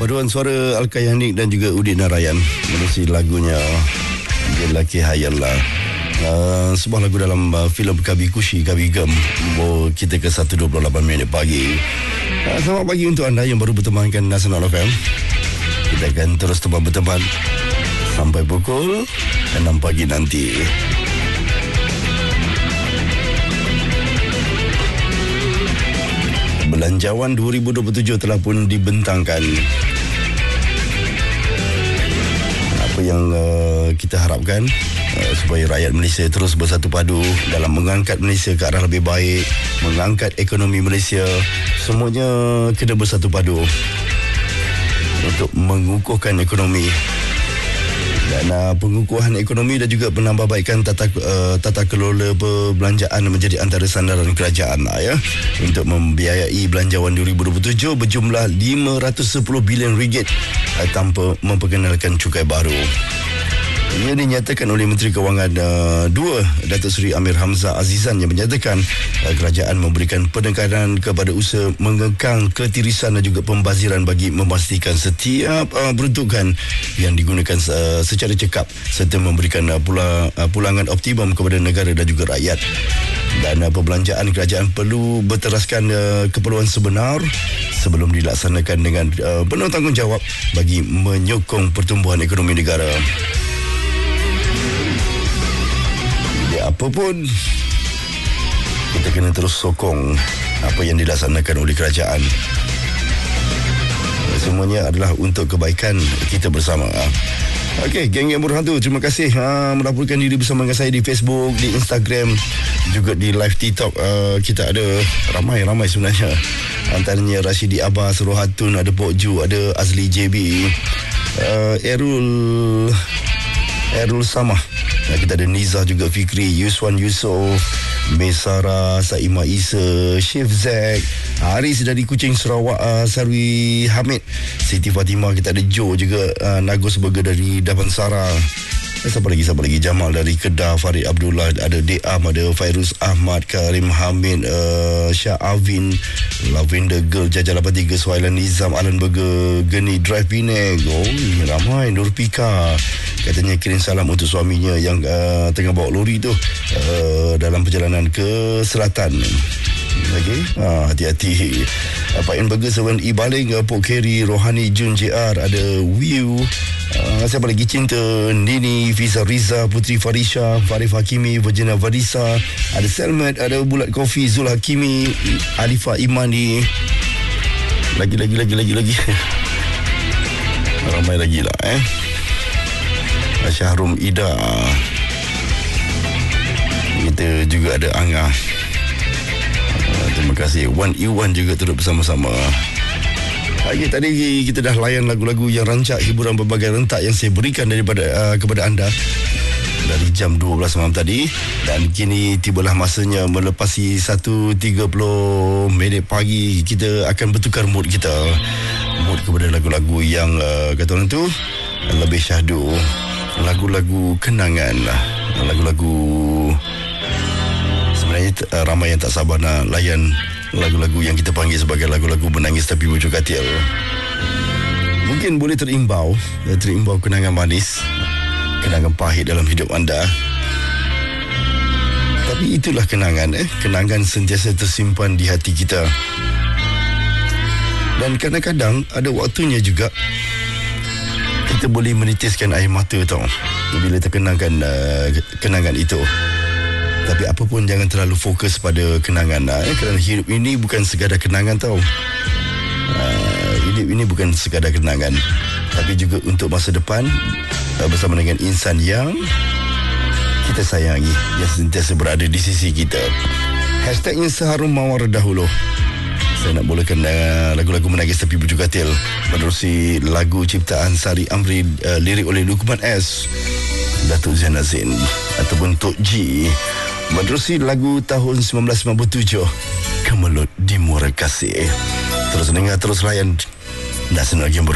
Paduan suara Al-Kayanik dan juga Udin Narayan menerusi lagunya Lelaki Hayallah. Sebuah lagu dalam filem Kabi Kushi Kabi Gem. Kita ke 1.28 minit pagi. Selamat pagi untuk anda yang baru bertemankan Nasional FM. Kita akan terus berteman sampai pukul 6 pagi nanti. Belanjawan 2027 telah pun dibentangkan. Apa yang kita harapkan supaya rakyat Malaysia terus bersatu padu dalam mengangkat Malaysia ke arah lebih baik, mengangkat ekonomi Malaysia, semuanya kena bersatu padu untuk mengukuhkan ekonomi. Dan pengukuhan ekonomi dan juga penambahbaikan tata kelola perbelanjaan menjadi antara sandaran kerajaan untuk membiayai belanjawan 2027 berjumlah 510 bilion ringgit tanpa memperkenalkan cukai baru. Ia dinyatakan oleh Menteri Kewangan 2 Datuk Seri Amir Hamzah Azizan yang menyatakan kerajaan memberikan penekanan kepada usaha mengekang ketirisan dan juga pembaziran bagi memastikan setiap peruntukan yang digunakan secara cekap serta memberikan pulangan optimum kepada negara dan juga rakyat. Dan perbelanjaan kerajaan perlu berteraskan keperluan sebenar sebelum dilaksanakan dengan penuh tanggungjawab bagi menyokong pertumbuhan ekonomi negara. Apapun, kita kena terus sokong apa yang dilaksanakan oleh kerajaan. Semuanya adalah untuk kebaikan kita bersama. Okey, geng yang berhantu, terima kasih melaporkan diri bersama dengan saya di Facebook, di Instagram, juga di live TikTok. Kita ada ramai sebenarnya. Antaranya Rashidi Abbas, Rohatun, ada Pok Ju, ada Azli JB, Erul Samah. Kita ada Nizah juga, Fikri, Yuswan Yusof, Mesara, Saimah Isa, Chef Zack, Haris dari Kuching Sarawak, Sarwi Hamid, Siti Fatimah. Kita ada Joe juga, Nagos Burger dari Damansara. Siapa lagi? Jamal dari Kedah, Farid Abdullah, ada Deam, ada Fairuz Ahmad, Karim Hamid, Syah Avin, Lavender Girl, Jajal 83, Suhailan Nizam, Alan Burger, Geni Drive Penang. Oh, ramai. Nur Pika katanya kirim salam untuk suaminya yang tengah bawa lori tu dalam perjalanan ke selatan. Okey, hati-hati. Pak In Burger, 7E Baling, Pok Kerry, Rohani Jun JR, ada Wiu, siapa lagi? Cinta, Nini, Fiza Riza, Putri Farisha, Farif Hakimi, Virginia Vadisa, ada Selmet, ada Bulat Kofi, Zul Hakimi, Alifa Imani. Lagi. Ramai lagi lah Syahrum Ida. Kita juga ada Angah. Terima kasih. Wan Iwan juga turut bersama-sama. Tadi kita dah layan lagu-lagu yang rancak hiburan berbagai rentak yang saya berikan kepada anda dari jam 12 malam tadi. Dan kini tibalah masanya melepasi 1.30 minit pagi. Kita akan bertukar mood kita. Mood kepada lagu-lagu yang kata orang tu lebih syahdu. Lagu-lagu kenangan. Lagu-lagu sebenarnya ramai yang tak sabar nak layan lagu-lagu yang kita panggil sebagai lagu-lagu menangis tapi bujuk katil. Mungkin boleh terimbau kenangan manis, kenangan pahit dalam hidup anda. Tapi itulah kenangan kenangan sentiasa tersimpan di hati kita. Dan kadang-kadang ada waktunya juga kita boleh menitiskan air mata tau bila terkenangkan kenangan itu. Tapi apa pun jangan terlalu fokus pada kenangan kerana hidup ini bukan sekadar kenangan tau. Hidup ini bukan sekadar kenangan, tapi juga untuk masa depan bersama dengan insan yang kita sayangi, yang sentiasa berada di sisi kita. Hashtagnya Seharum Mawar dahulu. Saya nak bolehkan lagu-lagu menangis tapi bujuk katil menerusi lagu ciptaan Sari Amri, lirik oleh Lukman S, Datuk Zain Azin ataupun Tok G, menerusi lagu tahun 1997, Kemelut di Muara Kasih. Terus dengar, terus layan Nasional Game.